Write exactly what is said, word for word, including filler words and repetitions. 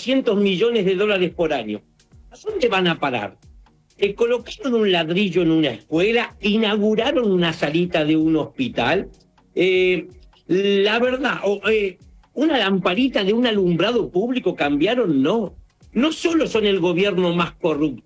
doscientos millones de dólares por año. ¿A dónde van a parar? Eh, colocaron un ladrillo en una escuela, inauguraron una salita de un hospital. Eh, la verdad, o, eh, una lamparita de un alumbrado público cambiaron, no. No solo son el gobierno más corrupto,